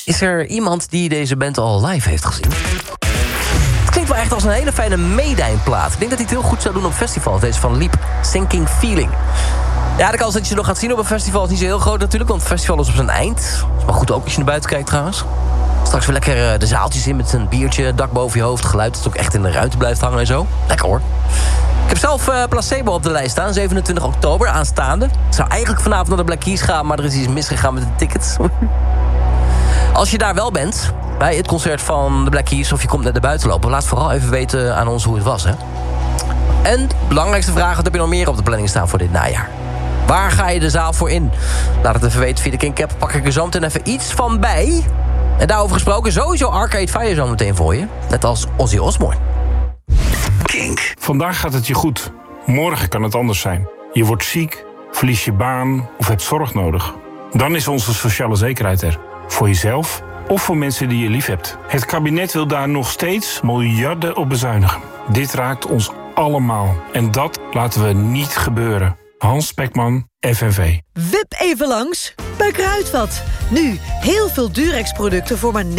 Is er iemand die deze band al live heeft gezien? Het klinkt wel echt als een hele fijne Meedijn-plaat. Ik denk dat hij het heel goed zou doen op festivals. Deze van Leap, Sinking Feeling. Ja, de kans dat je ze nog gaat zien op een festival is niet zo heel groot natuurlijk, want het festival is op zijn eind. Is maar goed ook als je naar buiten kijkt trouwens. Straks weer lekker de zaaltjes in met een biertje, dak boven je hoofd, geluid dat ook echt in de ruimte blijft hangen en zo. Lekker hoor. Ik heb zelf Placebo op de lijst staan, 27 oktober aanstaande. Ik zou eigenlijk vanavond naar de Black Keys gaan, maar er is iets misgegaan met de tickets. Als je daar wel bent, bij het concert van de Black Keys, of je komt net naar buiten lopen, laat vooral even weten aan ons hoe het was, hè. En de belangrijkste vraag, wat heb je nog meer op de planning staan voor dit najaar? Waar ga je de zaal voor in? Laat het even weten via de Kink App. Pak ik er zo meteen even iets van bij. En daarover gesproken, sowieso Arcade Fire zo meteen voor je. Net als Ozzy Osbourne. Kink. Vandaag gaat het je goed. Morgen kan het anders zijn. Je wordt ziek, verlies je baan of hebt zorg nodig. Dan is onze sociale zekerheid er. Voor jezelf of voor mensen die je lief hebt. Het kabinet wil daar nog steeds miljarden op bezuinigen. Dit raakt ons allemaal. En dat laten we niet gebeuren. Hans Spekman, FNV. Wip even langs bij Kruidvat. Nu, heel veel Durex-producten voor maar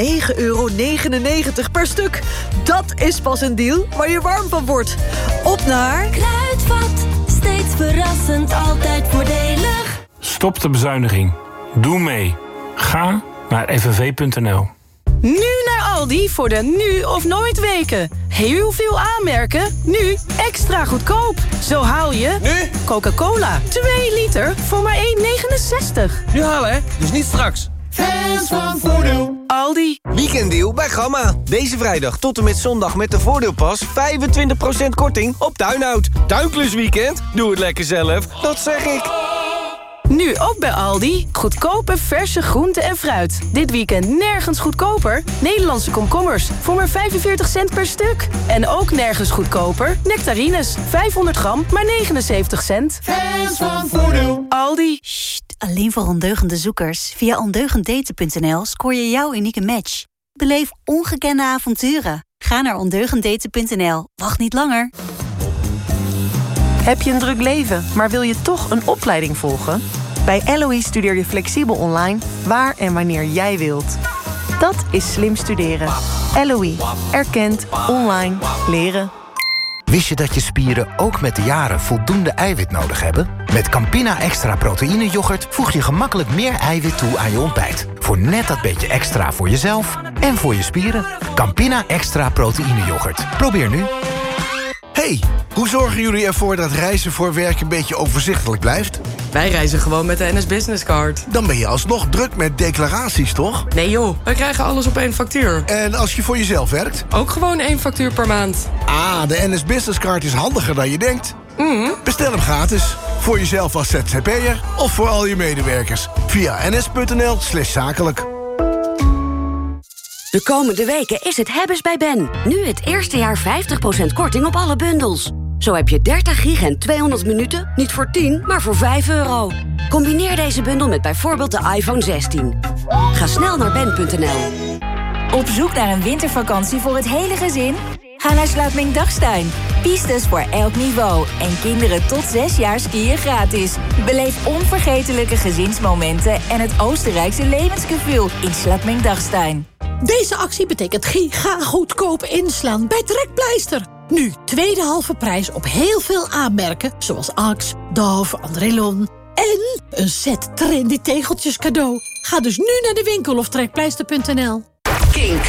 €9,99 per stuk. Dat is pas een deal waar je warm van wordt. Op naar Kruidvat, steeds verrassend, altijd voordelig. Stop de bezuiniging. Doe mee. Ga naar fnv.nl. Nu naar Aldi voor de nu of nooit weken. Heel veel aanmerken, nu extra goedkoop. Zo haal je Nu? Coca-Cola 2 liter voor maar €1,69. Nu halen, hè? Dus niet straks. Fans van Voordeel. Aldi. Weekenddeal bij Gamma. Deze vrijdag tot en met zondag met de Voordeelpas 25% korting op tuinhout. Tuinklusweekend? Doe het lekker zelf, dat zeg ik. Nu ook bij Aldi. Goedkope verse groenten en fruit. Dit weekend nergens goedkoper. Nederlandse komkommers voor maar 45 cent per stuk. En ook nergens goedkoper. Nectarines, 500 gram, maar 79 cent. Fans van Voordeel. Aldi. Sst, alleen voor ondeugende zoekers. Via ondeugenddaten.nl scoor je jouw unieke match. Beleef ongekende avonturen. Ga naar ondeugenddaten.nl. Wacht niet langer. Heb je een druk leven, maar wil je toch een opleiding volgen? Bij LOE studeer je flexibel online, waar en wanneer jij wilt. Dat is slim studeren. LOE. Erkend. Online. Leren. Wist je dat je spieren ook met de jaren voldoende eiwit nodig hebben? Met Campina Extra Proteïne Yoghurt voeg je gemakkelijk meer eiwit toe aan je ontbijt. Voor net dat beetje extra voor jezelf en voor je spieren. Campina Extra Proteïne Yoghurt. Probeer nu. Hey, hoe zorgen jullie ervoor dat reizen voor werk een beetje overzichtelijk blijft? Wij reizen gewoon met de NS Business Card. Dan ben je alsnog druk met declaraties, toch? Nee joh, wij krijgen alles op één factuur. En als je voor jezelf werkt? Ook gewoon 1 factuur per maand. Ah, de NS Business Card is handiger dan je denkt. Bestel hem gratis. Voor jezelf als ZZP'er of voor al je medewerkers. Via ns.nl/zakelijk. De komende weken is het hebben's bij Ben. Nu het eerste jaar 50% korting op alle bundels. Zo heb je 30 gig en 200 minuten, niet voor 10, maar voor €5. Combineer deze bundel met bijvoorbeeld de iPhone 16. Ga snel naar ben.nl. Op zoek naar een wintervakantie voor het hele gezin? Ga naar Sluitming-Dachstein. Pistes voor elk niveau. En kinderen tot 6 jaar skiën gratis. Beleef onvergetelijke gezinsmomenten en het Oostenrijkse levensgevoel in Sluitming-Dachstein. Deze actie betekent giga goedkoop inslaan bij Trekpleister. Nu tweede halve prijs op heel veel aanmerken, zoals Axe, Dove, Andrelon. En een set trendy tegeltjes cadeau. Ga dus nu naar de winkel of trekpleister.nl. Kink.